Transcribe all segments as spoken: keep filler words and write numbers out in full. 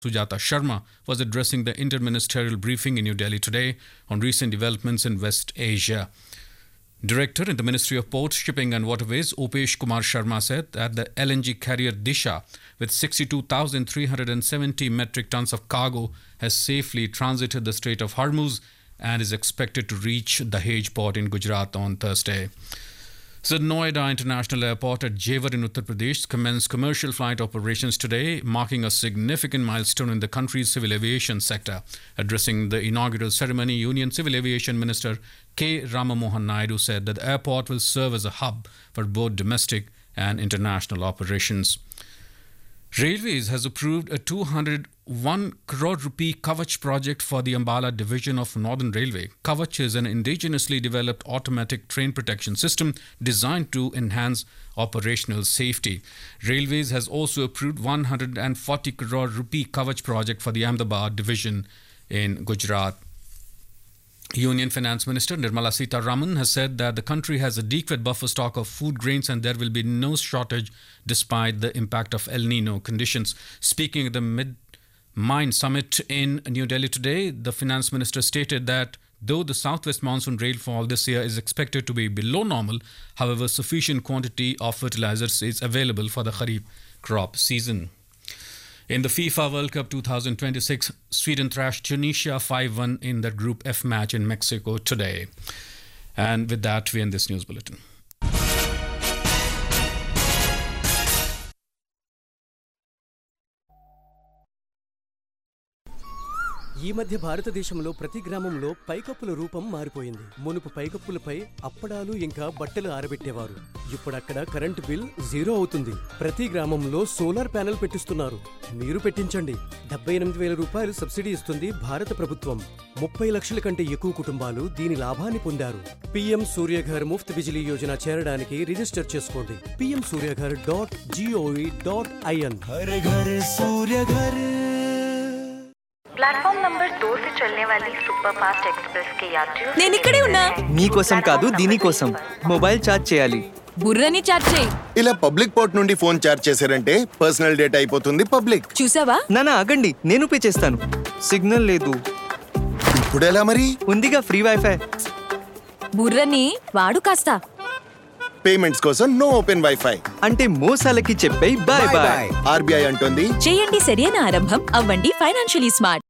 Sujata Sharma was addressing the interministerial briefing in New Delhi today on recent developments in West Asia. Director in the Ministry of Ports, Shipping and Waterways, Upesh Kumar Sharma said that the L N G carrier Disha, with sixty-two thousand three hundred seventy metric tons of cargo, has safely transited the Strait of Hormuz and is expected to reach the Dahej port in Gujarat on Thursday. So Noida International Airport at Jewar in Uttar Pradesh commenced commercial flight operations today, marking a significant milestone in the country's civil aviation sector. Addressing the inaugural ceremony, Union Civil Aviation Minister K. Ramamohan Naidu said that the airport will serve as a hub for both domestic and international operations. Railways has approved a two hundred one crore rupee Kavach project for the Ambala division of Northern Railway. Kavach is an indigenously developed automatic train protection system designed to enhance operational safety. Railways has also approved one hundred forty crore rupee Kavach project for the Ahmedabad division in Gujarat. Union Finance Minister Nirmala Sitharaman has said that the country has adequate buffer stock of food grains and there will be no shortage despite the impact of El Nino conditions. Speaking at the Mid-Mind Summit in New Delhi today, the Finance Minister stated that though the southwest monsoon rainfall this year is expected to be below normal, however, sufficient quantity of fertilizers is available for the Kharif crop season. In the FIFA World Cup twenty twenty-six, Sweden thrashed Tunisia five one in the Group F match in Mexico today. And with that, we end this news bulletin. ఈ మధ్య భారతదేశంలో ప్రతి గ్రామంలో పైకప్పుల రూపం మారిపోయింది. మునుపు పైకప్పులపై అప్పడాలు ఇంకా బట్టలు ఆరబెట్టేవారు. ఇప్పుడు అక్కడ కరెంటు బిల్ జీరో అవుతుంది. ప్రతి గ్రామంలో సోలార్ ప్యానెల్ పెట్టిస్తున్నారు. మీరు పెట్టించండి. డెబ్బై ఎనిమిది వేల రూపాయలు సబ్సిడీ ఇస్తుంది భారత ప్రభుత్వం. ముప్పై లక్షల కంటే ఎక్కువ కుటుంబాలు దీని లాభాన్ని పొందారు. పీఎం సూర్యఘర్ ముఫ్త్ బిజిలీ యోజన చేరడానికి రిజిస్టర్ చేసుకోండి. PM Surya Ghar dot GOV dot IN. Har Ghar Surya Ghar. Platform number दो से चलने वाली सुपर फास्ट एक्सप्रेस के यात्रियों నేను ఇక్కడే ఉన్నా. మీకోసం కాదు దీనికోసం మొబైల్ ఛార్జ్ చేయాలి. బుర్రని ఛార్జ్ చేయి. ఇలా పబ్లిక్ పోర్ట్ నుండి ఫోన్ ఛార్జ్ చేశారంటే పర్సనల్ డేటా అయిపోతుంది పబ్లిక్. చూసావా? నానా ఆగండి, నేను పే చేస్తాను. సిగ్నల్ లేదు. ఇప్పుడు ఎలా మరి? ఉందిగా ఫ్రీ వైఫై. బుర్రని వాడు కాస్త. పేమెంట్స్ కోసం నో ఓపెన్ వైఫై. అంటే మోసాలకి చెప్పే బాయ్ బాయ్. ఆర్బీఐ అంటుంది చేయండి సరైన ఆరంభం, అవ్వండి ఫైనాన్షియలీ స్మార్ట్.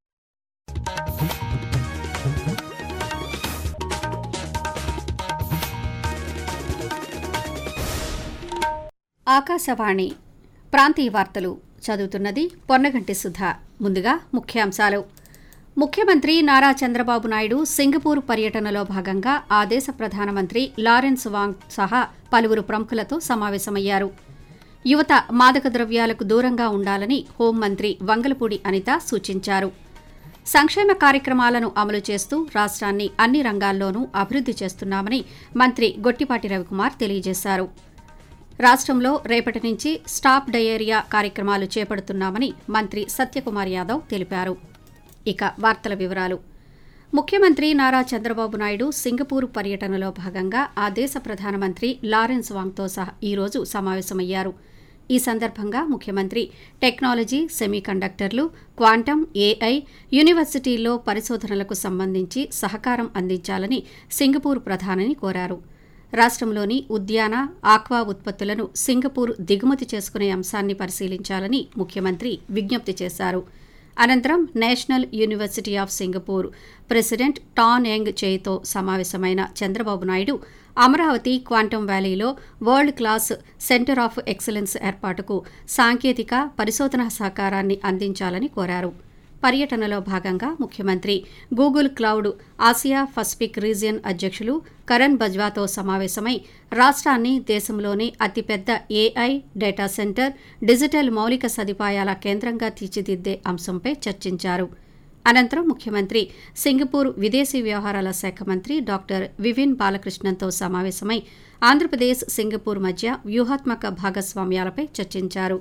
ఆకాశవాణి ప్రాంతీయ వార్తలు చదువుతున్నది పొన్నగంటి సుధా. ముందుగా ముఖ్యాంశాలు. ముఖ్యమంత్రి నారా చంద్రబాబు నాయుడు సింగపూర్ పర్యటనలో భాగంగా ఆ దేశ ప్రధానమంత్రి లారెన్స్ వాంగ్ సహా పలువురు ప్రముఖులతో సమావేశమయ్యారు. యువత మాదక ద్రవ్యాలకు దూరంగా ఉండాలని హోంమంత్రి వంగలపూడి అనిత సూచించారు. సంక్షేమ కార్యక్రమాలను అమలు చేస్తూ రాష్ట్రాన్ని అన్ని రంగాల్లోనూ అభివృద్ధి చేస్తున్నామని మంత్రి గొట్టిపాటి రవికుమార్ తెలియజేశారు. రాష్ట్రంలో రేపటి నుంచి స్టాప్ డయేరియా కార్యక్రమాలు చేపడుతున్నామని మంత్రి సత్యకుమార్ యాదవ్ తెలిపారు. ఇక వార్తల వివరాలు. ముఖ్యమంత్రి నారా చంద్రబాబు నాయుడు సింగపూర్ పర్యటనలో భాగంగా ఆ దేశ ప్రధానమంత్రి లారెన్స్ వాంగ్తో సహా ఈరోజు సమావేశమయ్యారు. ఈ సందర్భంగా ముఖ్యమంత్రి టెక్నాలజీ, సెమీకండక్టర్లు, క్వాంటం, ఏఐ, యూనివర్సిటీల్లో పరిశోధనలకు సంబంధించి సహకారం అందించాలని సింగపూర్ ప్రధానిని కోరారు. రాష్ట్రంలోని ఉద్యాన, ఆక్వా ఉత్పత్తులను సింగపూర్ దిగుమతి చేసుకునే అంశాన్ని పరిశీలించాలని ముఖ్యమంత్రి విజ్ఞప్తి చేశారు. అనంతరం national university of Singapore president tan young చేతో సమావేశమైన చంద్రబాబు నాయుడు అమరావతి క్వాంటం వ్యాలీలో world class centre of excellence ఏర్పాటుకు సాంకేతిక, పరిశోధనా సహకారాన్ని అందించాలని కోరారు. పర్యటనలో భాగంగా ముఖ్యమంత్రి Google cloud Asia Pacific region అధ్యక్షులు కరణ్ బజ్వాతో సమావేశమై రాష్ట్రాన్ని దేశంలోని అతిపెద్ద ఏఐ, డేటా సెంటర్, డిజిటల్ మౌలిక సదుపాయాల కేంద్రంగా తీర్చిదిద్దే అంశంపై చర్చించారు. అనంతరం ముఖ్యమంత్రి సింగపూర్ విదేశీ వ్యవహారాల శాఖ మంత్రి డాక్టర్ వివిన్ బాలకృష్ణన్తో సమావేశమై ఆంధ్రప్రదేశ్, సింగపూర్ మధ్య వ్యూహాత్మక భాగస్వామ్యాలపై చర్చించారు.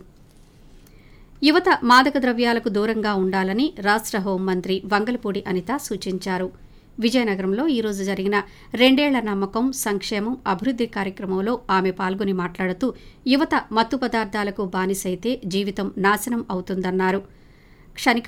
యువత మాదక ద్రవ్యాలకు దూరంగా ఉండాలని రాష్ట్ర హోంమంత్రి వంగలపూడి అనిత సూచించారు. విజయనగరంలో ఈరోజు జరిగిన రెండేళ్ల నమ్మకం, సంక్షేమం, అభివృద్ధి కార్యక్రమంలో ఆమె పాల్గొని మాట్లాడుతూ యువత మత్తు పదార్థాలకు బానిసైతే జీవితం నాశనం అవుతుందన్నారు. క్షణిక